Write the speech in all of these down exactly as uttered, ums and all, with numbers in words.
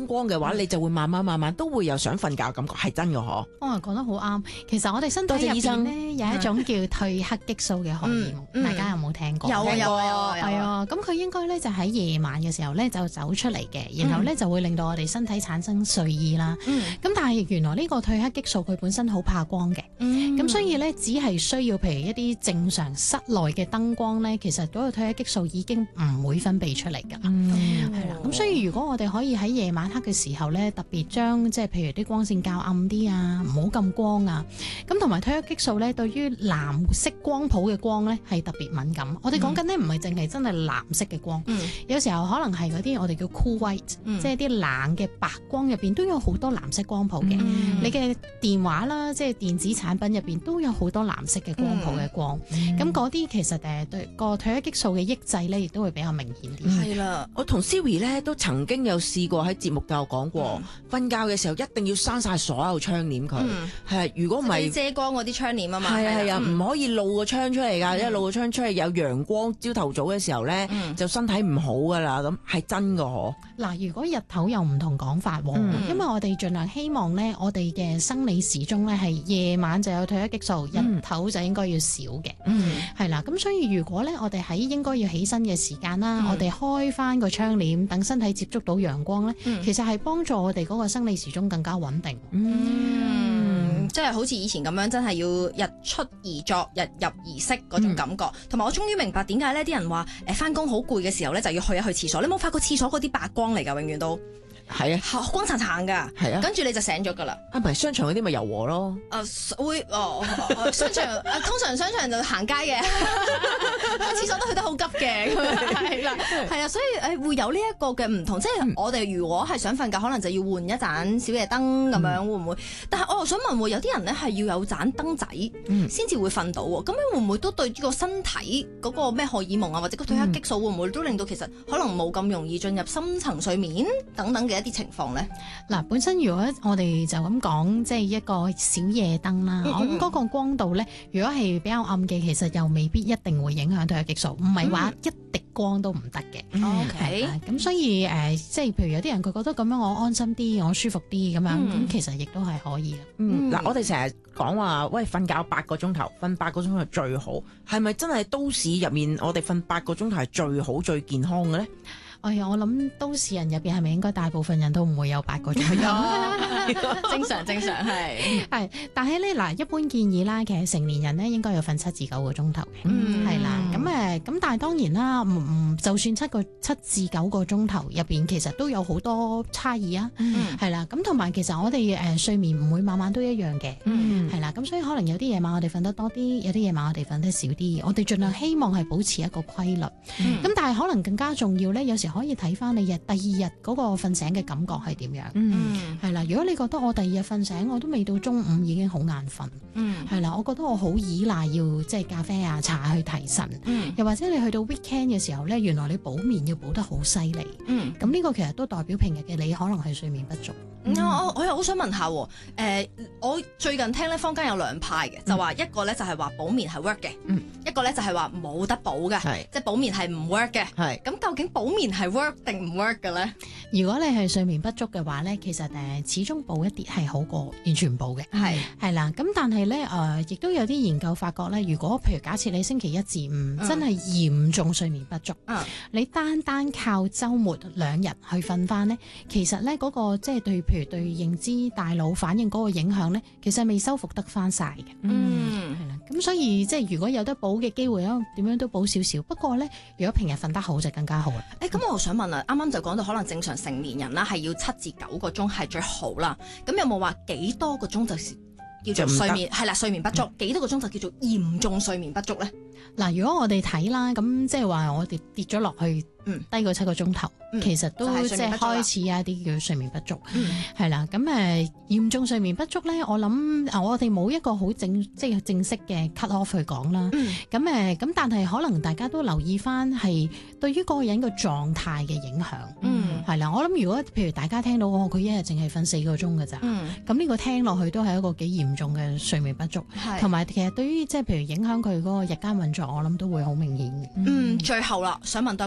光嘅話，你就會慢慢慢慢都會有想瞓覺嘅感覺，係真嘅嗬。 哦，講得好啱。其實我哋身體入邊咧有一種叫褪黑激素嘅荷爾蒙，大家有冇聽過？ 有啊有啊係啊，咁佢應該咧就喺夜晚嘅時候咧就走出嚟嘅，然後咧就會令到我哋身體產生睡意啦。咁但係原來呢個褪黑激素佢本身好怕光嘅，咁所以咧只係需要譬如一啲正常室內嘅燈光咧，其實嗰個褪黑激素已經唔會分泌出嚟㗎啦。係啦，咁所以如果我哋可以喺夜晚黑嘅時候咧，特別將即係譬如啲光線較暗啲啊，唔好咁光啊，咁同埋褪黑激素咧對於藍色光譜嘅光咧係特別敏感。我哋講緊咧唔係淨係真係藍色嘅光，嗯、有時候可能係嗰啲我哋叫 cool white，嗯、即係啲冷嘅白光入邊都有好多藍色光譜嘅。嗯、你嘅電話啦，即係電子產品入邊都有好多藍色嘅光譜嘅光。咁嗰啲其實誒對個褪黑激素嘅抑制咧，亦都會比較明顯啲。 係啦、嗯， 我同 Siri 咧都曾經有試過喺節目度講過，瞓、嗯、覺嘅時候一定要閂晒所有窗簾佢。係啊、嗯，如果唔係遮光嗰啲窗簾啊嘛。 係啊係啊，唔、 嗯、 可以露個窗出嚟㗎，因為露個窗出嚟有陽光，朝頭早嘅時候咧、嗯、就身體唔好㗎啦。咁係真㗎嗬。 嗱，如果日頭有唔同講法喎，嗯、因為我哋盡量希望咧，我哋嘅生理時鐘咧係夜晚就有褪黑激素，嗯、日頭就應該要少嘅。嗯，係啦，咁所以如果咧我哋喺應該要起身嘅時間啦，嗯、我哋開翻個窗簾，等身體接觸到陽光咧，嗯、其實係幫助我哋嗰個生理時鐘更加穩定。 嗯，即係好似以前咁樣，真係要日出而作，日入而息嗰種感覺。同埋、嗯、我終於明白點解呢啲人話誒翻工好攰嘅時候咧，就要去一去廁所。你冇發覺廁所嗰啲白光嚟㗎，永遠都係啊， 光燦燦㗎。係啊，跟住你就醒咗㗎啦。 啊，唔係商場嗰啲咪柔和咯。 誒、呃、會哦，商場誒通常商場就行街嘅，廁所都去得好急嘅，係啦，係啊，所以誒會有呢一個嘅唔同，即係我哋如果係想瞓覺，可能就要換一盞小夜燈咁樣，嗯、會唔會？但係我又想問喎，有啲人咧係要有盞燈仔先至會瞓到喎，咁、嗯、樣會唔會都對呢個身體嗰個咩荷爾蒙啊，或者個褪黑激素會唔會都令到其實可能冇咁容易進入深層睡眠等等嘅一啲情況咧？ 嗱，本身如果我哋就咁講，即係一個小夜燈啦，嗯嗯我諗嗰個光度咧，如果係比較暗嘅，其實又未必一定會影響褪黑激素，唔係話一滴光都唔得嘅。 OK， 咁所以誒、呃，即係譬如有啲人佢覺得咁樣我安心啲，我舒服啲咁樣，咁、嗯、其實亦都係可以嘅。 嗯，嗱、嗯，我哋成日講話，喂，瞓覺八個鐘頭，瞓八個鐘頭最好，係咪真係都市入面我哋瞓八個鐘頭係最好最健康嘅咧？ 哎呀，我諗都市人入邊係咪應該大部分人都唔會有八個鐘？ 正常正常係係，但係咧嗱，一般建議啦，其實成年人咧應該要瞓七至九個鐘頭嘅，係啦、嗯。咁誒，咁但係當然啦，唔唔，就算七個七至九個鐘頭入邊，其實都有好多差異啊。係啦、嗯，咁同埋其實我哋誒睡眠唔會晚晚都一樣嘅，係啦、嗯。咁所以可能有啲夜晚我哋瞓得多啲，有啲夜晚我哋瞓得少啲。我哋盡量希望係保持一個規律。咁、嗯、但係可能更加重要咧，有時可以睇翻你日第二日嗰個瞓醒嘅感覺係點樣？嗯，係啦。如果你覺得我第二日瞓醒，我都未到中午已經好眼瞓，嗯，係啦。我覺得我好依賴要即係咖啡啊茶去提神，嗯，又或者你去到 weekend 嘅時候咧，原來你補眠要補得好犀利，嗯，咁呢個其實都代表平日嘅你可能係睡眠不足。 嗯嗯、我我又好想問下，誒、呃，我最近聽咧坊間有兩派嘅，就話一個咧就係話補眠係 work 嘅，嗯，一個咧就係話冇得補嘅，係是，即係補眠係唔 work 嘅，係是。咁究竟補眠係 work 定唔 work 嘅咧？ 如果你係睡眠不足嘅話咧，其實誒、呃、始終補一啲係好過完全補嘅，係係啦。咁但係咧誒，亦都有啲研究發覺咧，如果譬如假設你星期一至五、嗯、真係嚴重睡眠不足，嗯、你單單靠週末兩日去瞓翻咧，其實咧嗰、那個即係對譬如對認知大腦反應嗰個影響咧，其實未修復得翻晒嘅。嗯，係啦。咁所以即係如果有得補嘅機會啊，點樣都補少少。不過咧，如果平日瞓得好就更加好啦。 誒，咁我想問啊，啱啱就講到可能正常成年人啦，係要七至九個鐘係最好啦。咁有冇話幾多個鐘就叫做睡眠係啦？睡眠不足幾、嗯、多個鐘就叫做嚴重睡眠不足咧？ 嗱，如果我哋睇啦，咁即係話我哋跌咗落去。嗯，低過七個鐘頭，嗯、其實都即係開始一啲叫睡眠不足，係啦、嗯。咁誒嚴重睡眠不足咧，我諗啊，我哋冇一個好正即係正式嘅 cut off 去講啦。咁誒咁，但係可能大家都留意翻係對於嗰個人嘅狀態嘅影響，嗯，係啦。我諗如果譬如大家聽到哦，佢一日淨係瞓四個鐘㗎咋，咁呢、嗯、個聽落去都係一個幾嚴重嘅睡眠不足，同埋是其實對於即係譬如影響佢嗰個日間運作，我諗都會好明顯嘅。 嗯，最後啦，想問多一個問題。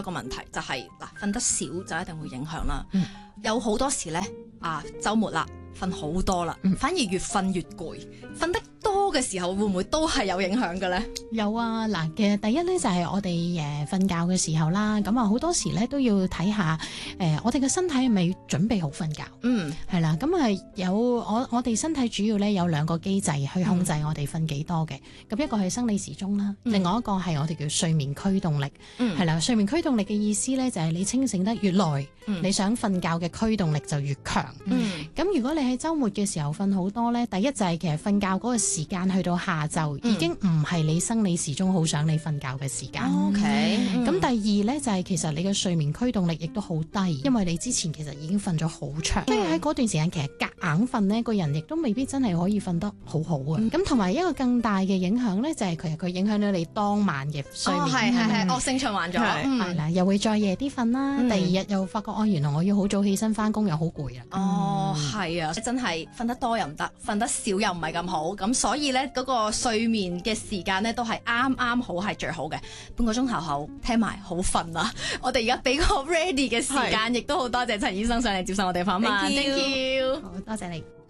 就係嗱，瞓得少就一定會影響啦。 嗯、 有好多時咧啊，週末啦，瞓好多啦， 嗯、 反而越瞓越攰，瞓得多嘅時候會唔會都係有影響嘅咧？ 有啊，嗱嘅第一咧就係我哋誒瞓覺嘅時候啦，咁啊好多時咧都要睇下誒、呃、我哋嘅身體係咪準備好瞓覺？ 嗯， 係啦，咁啊有我我哋身體主要咧有兩個機制去控制我哋瞓幾多嘅，咁、嗯、一個係生理時鐘啦，嗯、另外一個係我哋叫睡眠驅動力，係啦、嗯，睡眠驅動力嘅意思咧就係你清醒得越耐，嗯、你想瞓覺嘅驅動力就越強。咁、嗯、如果你喺週末嘅時候瞓好多咧，第一就係其實瞓覺嗰個時間去到下晝、嗯、已經唔係你生理時鐘好想你瞓覺嘅時間。 O K， 咁第二咧就係其實你嘅睡眠驅動力亦都好低，因為你之前其實已經瞓咗好長，即係喺嗰段時間其實夾硬瞓呢個人亦都未必真係可以瞓得好好啊。咁同埋一個更大嘅影響咧，就係其實佢影響到你當晚嘅睡眠。 哦，係係係惡性循環咗， 係啦，又會再夜啲瞓啦。嗯、第二日又發覺哦，原來我要好早起身翻工，又好攰啊。 哦，係啊，真係瞓得多又唔得，瞓得少又唔係咁好。咁所以咧，嗰個睡眠嘅時間咧都係啱啱好係最好嘅。半個鐘頭後聽埋好瞓啦。我哋而家俾個 ready 嘅時間，亦都好多謝陳醫生上嚟接受我哋訪問。Thank you，, Thank you. 好多謝你。